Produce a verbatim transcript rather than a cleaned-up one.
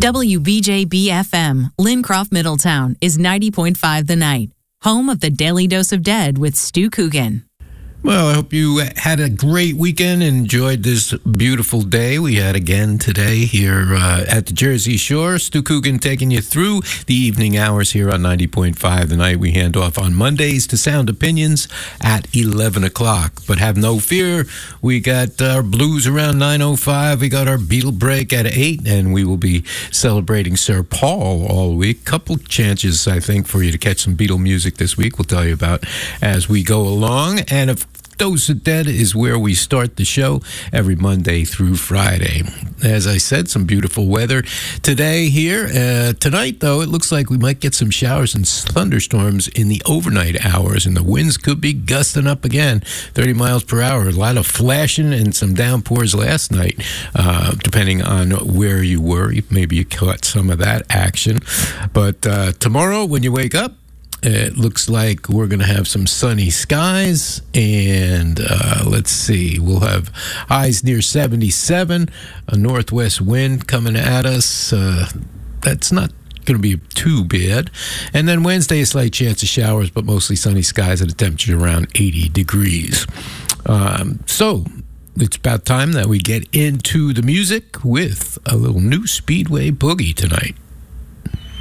W B J B F M, Lincroft, Middletown, is ninety point five The Night, home of the Daily Dose of Dead with Stu Coogan. Well, I hope you had a great weekend and enjoyed this beautiful day we had again today here uh, at the Jersey Shore. Stu Coogan taking you through the evening hours here on ninety point five The Night. We hand off on Mondays to Sound Opinions at eleven o'clock. But have no fear, we got our blues around nine oh five. We got our Beatle break at eight, and we will be celebrating Sir Paul all week. Couple chances, I think, for you to catch some Beatle music this week. We'll tell you about as we go along. And of Dose of Dead is where we start the show every Monday through Friday. As I said, some beautiful weather today here. Uh, tonight, though, it looks like we might get some showers and thunderstorms in the overnight hours, and the winds could be gusting up again, thirty miles per hour. A lot of flashing and some downpours last night, uh, depending on where you were. Maybe you caught some of that action. But uh, tomorrow, when you wake up, it looks like we're going to have some sunny skies, and uh, let's see, we'll have highs near seventy-seven, a northwest wind coming at us. Uh, that's not going to be too bad. And then Wednesday, a slight chance of showers, but mostly sunny skies at a temperature around eighty degrees. Um, so it's about time that we get into the music with a little new Speedway Boogie tonight.